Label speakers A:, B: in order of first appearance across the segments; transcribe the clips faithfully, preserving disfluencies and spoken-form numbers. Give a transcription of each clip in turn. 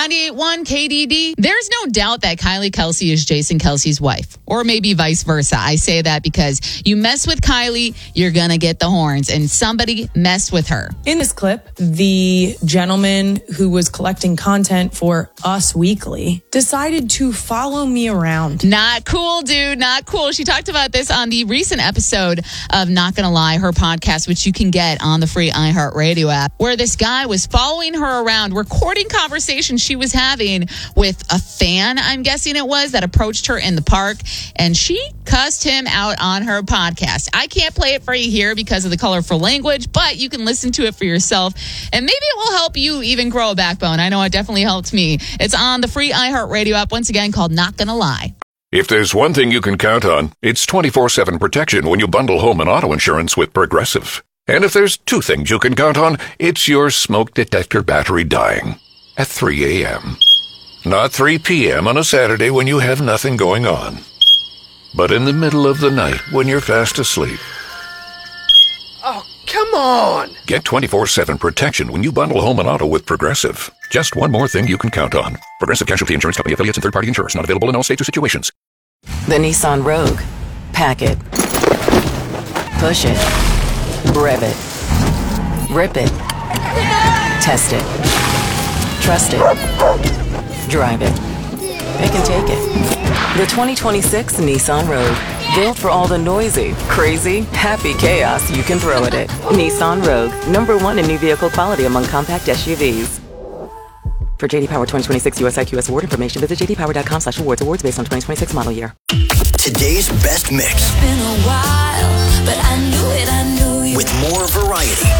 A: ninety-eight point one K D D. There's no doubt that Kylie Kelsey is Jason Kelsey's wife, or maybe vice versa. I say that because you mess with Kylie, you're going to get the horns, and somebody messed with her.
B: In this clip, the gentleman who was collecting content for Us Weekly decided to follow me around.
A: Not cool, dude. Not cool. She talked about this on the recent episode of Not Gonna Lie, her podcast, which you can get on the free iHeartRadio app, where this guy was following her around, recording conversations she was having with a fan, I'm guessing it was, that approached her in the park, and she cussed him out on her podcast. I can't play it for you here because of the colorful language, but you can listen to it for yourself, and maybe it will help you even grow a backbone. I know it definitely helped me. It's on the free iHeartRadio app, once again, called Not Gonna Lie.
C: If there's one thing you can count on, it's twenty-four seven protection when you bundle home and auto insurance with Progressive. And if there's two things you can count on, it's your smoke detector battery dying at three a.m. Not three p.m. on a Saturday when you have nothing going on, but in the middle of the night when you're fast asleep.
D: Oh, come on!
C: Get twenty-four seven protection when you bundle home and auto with Progressive. Just one more thing you can count on. Progressive Casualty Insurance Company, affiliates, and third-party insurers. Not available in all states or situations.
E: The Nissan Rogue. Pack it. Push it. Rev it. Rip it. Test it. Trust it. Drive it. It can take it. The twenty twenty-six Nissan Rogue. Built for all the noisy, crazy, happy chaos you can throw at it. Nissan Rogue. Number one in new vehicle quality among compact S U Vs. For J D Power twenty twenty-six U S I Q S award information, visit j d power dot com slash awards. Awards based on twenty twenty-six model year.
F: Today's best mix.
G: It's been a while, but I knew it, I knew you.
F: With more variety.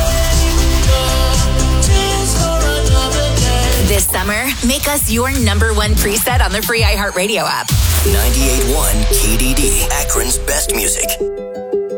G: This summer, make us your number one preset on the free iHeartRadio app.
F: ninety-eight point one K D D, Akron's best music.